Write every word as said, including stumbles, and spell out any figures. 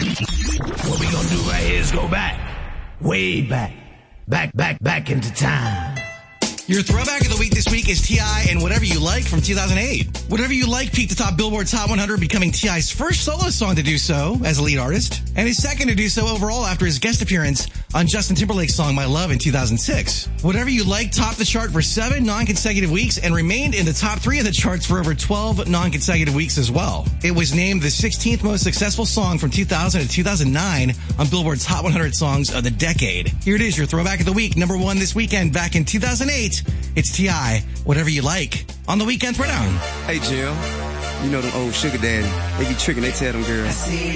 What we gonna do right here is go back. Way back. Back, back, back into time. Your throwback of the week this week is T I and Whatever You Like from two thousand eight. Whatever You Like peaked atop Billboard's Hot one hundred, becoming T I's first solo song to do so as a lead artist, and his second to do so overall after his guest appearance on Justin Timberlake's song My Love in two thousand six. Whatever You Like topped the chart for seven non-consecutive weeks and remained in the top three of the charts for over twelve non-consecutive weeks as well. It was named the sixteenth most successful song from two thousand to two thousand nine on Billboard's Hot one hundred Songs of the Decade. Here it is, your throwback of the week, number one this weekend back in two thousand eight. It's T I, Whatever You Like, on the Weekend Throwdown. Hey, Jill, you know them old sugar daddy. They be tricking, they tell them girls.